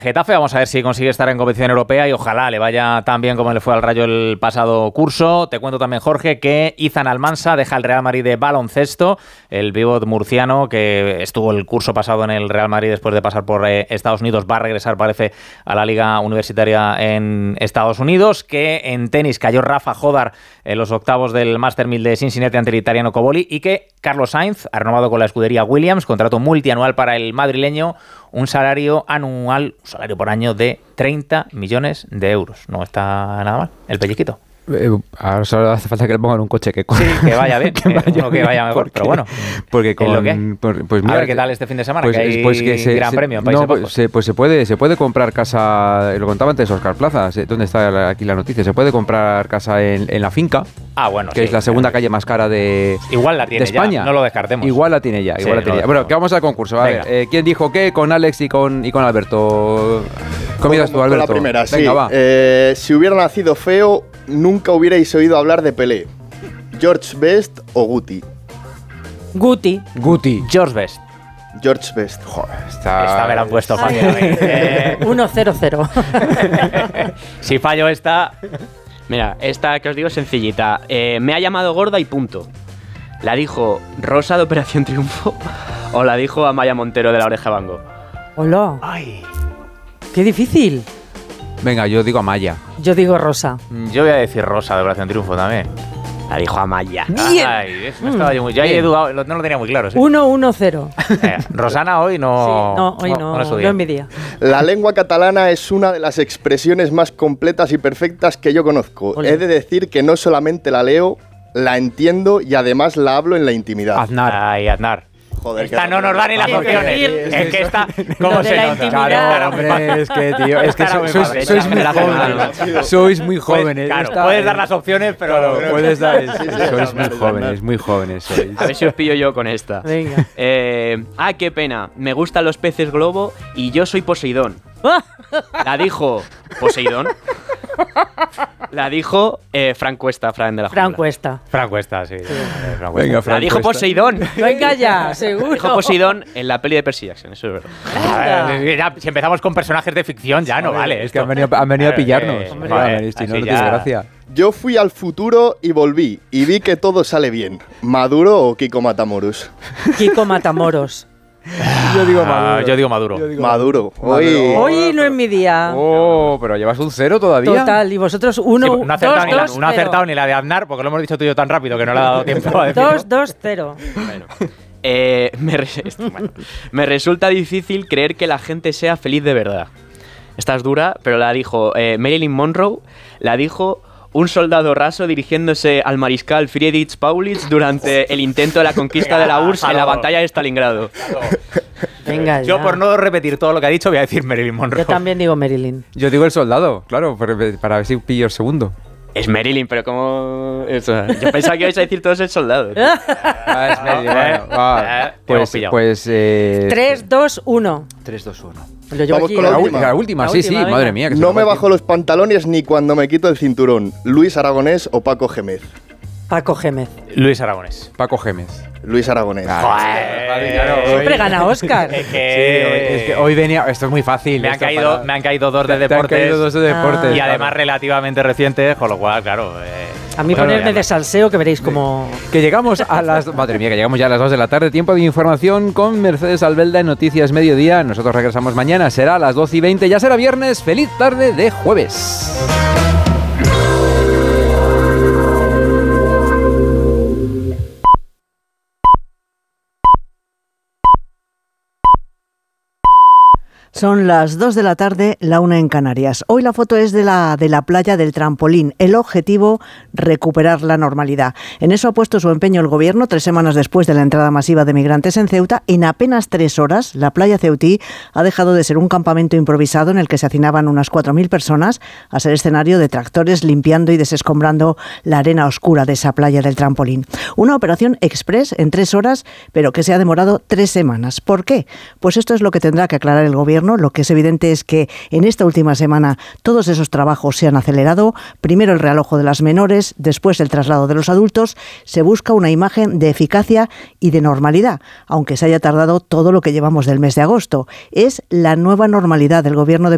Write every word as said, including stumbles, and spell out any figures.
Getafe, vamos a ver si consigue estar en competición europea y ojalá le vaya tan bien como le fue al Rayo el pasado curso. Te cuento también, Jorge, que Izan Almansa deja el Real Madrid de baloncesto, el pívot murciano que estuvo el curso pasado en el Real Madrid después de pasar por eh, Estados Unidos, va a regresar, parece, a la Liga Universitaria en Estados Unidos. Que en tenis cayó Rafa Jodar en los octavos del Master mil de Cincinnati ante el italiano Coboli, y que Carlos Sainz ha renovado con la escudería Williams, contrato multianual para el madrileño, un salario anual, un salario por año de treinta millones de euros. No está nada mal, el pelliquito. Eh, ahora solo hace falta que le pongan un coche que corra. Sí, que vaya bien, que, vaya, uno que vaya mejor, porque, pero bueno. Porque con, lo que por, pues mira, a ver qué tal este fin de semana, pues, que hay pues que se, gran se, premio en Países no, Bajos. Pues, se, pues se puede, se puede comprar casa, lo contaba antes Óscar Plaza, ¿dónde está aquí la noticia? Se puede comprar casa en, en la finca, ah, bueno, que sí, es la segunda claro. calle más cara de, igual la tiene de España. Ya, no lo descartemos. Igual la tiene ya, igual sí, la tiene ya. Bueno, que vamos al concurso. A ver, eh, ¿quién dijo qué con Alex y con, y con Alberto? Comidas tú, Alberto. La primera, Venga, sí. va. Eh, si hubiera nacido feo, nunca hubierais oído hablar de Pelé. ¿George Best o Guti? Guti. Guti. George Best. George Best. Joder, está... Esta me la han puesto fácil. eh. uno cero cero. Si fallo esta... Mira, esta que os digo es sencillita. Eh, me ha llamado gorda y punto. ¿La dijo Rosa de Operación Triunfo o la dijo Amaya Montero de La Oreja de Van Gogh? Hola. Ay. Qué difícil. Venga, yo digo Amaya. Yo digo Rosa. Yo voy a decir Rosa de Operación Triunfo también. La dijo Amaya. Bien. Ay, eso no estaba yo muy... Yo ahí he dudado, no lo tenía muy claro. ¿Sí? uno uno cero. Eh, Rosana hoy no... Sí, no, hoy no, no, es su no día. es mi día. La lengua catalana es una de las expresiones más completas y perfectas que yo conozco. Olé. He de decir que no solamente la leo, la entiendo y además la hablo en la intimidad. Aznar. Ay, Aznar. Joder, Esta que- no nos da ni las Tiene que opciones. decir- Es que esta... ¿Cómo Lo de se la nota? intimidad. Claro, Hombre, es que, tío, es que Esta era sois, muy sois, fácil, sois esta muy me la jóvenes. pegaba. Sois muy Pues, jóvenes. claro, Esta- puedes dar las opciones, pero... Claro, puedes dar. sí, Sois muy Aznar, jóvenes, Aznar. muy jóvenes sois. A ver si os pillo yo con esta. Venga. Eh, ah, qué pena. Me gustan los peces globo y yo soy Poseidón. La dijo Poseidón. La dijo eh, Fran Cuesta, Fran de la Jungla. Fran Cuesta. Fran Cuesta, sí. Eh, Fran Cuesta. Venga, La Fran dijo Cuesta. Poseidón. Venga ya, seguro. Dijo Poseidón en la peli de Percy Jackson, eso es verdad. A ver, es que ya, si empezamos con personajes de ficción, ya no vale. Es que esto. han venido, han venido a Claro, pillarnos. eh, Hombre, joder, si no, así no ya- tiene gracia. Yo fui al futuro y volví y vi que todo sale bien. ¿Maduro o Kiko Matamoros? Kiko Matamoros. Yo digo Ah, Maduro. yo digo Maduro. Yo digo Maduro. Maduro. Hoy... Hoy no es mi día. Oh, pero llevas un cero todavía. Total, y vosotros Sí, uno, no ha acertado, dos, ni, la, dos, no ha cero. acertado ni la de Aznar, porque lo hemos dicho tú y yo tan rápido que no le ha dado tiempo a decirlo. Dos, dos, cero. Bueno. Eh, me, re- bueno, me resulta difícil creer que la gente sea feliz de verdad. Esta es dura, pero la dijo eh, Marilyn Monroe, la dijo un soldado raso dirigiéndose al mariscal Friedrich Paulitz durante el intento de la conquista de la U R S S en la batalla de Stalingrado. Venga, Yo, ya. por no repetir todo lo que ha dicho, voy a decir Marilyn Monroe. Yo también digo Marilyn. Yo digo el soldado, claro, para, para ver si pillo el segundo. Es Marilyn, pero como... Eso, yo pensaba que ibais a decir todos el soldado. tío. Ah, es medio, bueno, va. Eh, te hemos Pues, pillado. pues eh, tres, dos, uno. tres, dos, uno. Lo llevo Vamos aquí. con La, la ul- última. la última, La sí, última, sí, venga. madre mía. Que se No nos me va el bajo los pantalones ni cuando me quito el cinturón. Luis Aragonés o Paco Gémez. Paco Gémez. Luis Aragonés. tiempo. Paco Gémez. Luis Aragonés. Joder. Siempre gana Oscar. Es Sí, que, es que hoy venía. Esto es muy fácil. me han, esto caído, para- me han caído dos de Te- te han deportes. caído dos de Ah. deportes. Y claro. además relativamente recientes, con lo cual, claro. Eh, A mí bueno, ponerme ya de no. salseo que veréis como... Que llegamos a las. Madre mía, que llegamos ya a las dos de la tarde. Tiempo de información con Mercedes Albelda en Noticias Mediodía. Nosotros regresamos mañana. Será a las doce y veinte. Ya será viernes. Feliz tarde de jueves. Son las dos de la tarde, la una en Canarias. Hoy la foto es de la, de la playa del Trampolín. El objetivo, recuperar la normalidad. En eso ha puesto su empeño el gobierno, tres semanas después de la entrada masiva de migrantes en Ceuta. En apenas tres horas, la playa ceutí ha dejado de ser un campamento improvisado en el que se hacinaban unas cuatro mil personas a ser escenario de tractores limpiando y desescombrando la arena oscura de esa playa del Trampolín. Una operación express en tres horas, pero que se ha demorado tres semanas. ¿Por qué? Pues esto es lo que tendrá que aclarar el gobierno. Lo que es evidente es que en esta última semana todos esos trabajos se han acelerado. Primero el realojo de las menores, después el traslado de los adultos. Se busca una imagen de eficacia y de normalidad, aunque se haya tardado todo lo que llevamos del mes de agosto. Es la nueva normalidad del gobierno de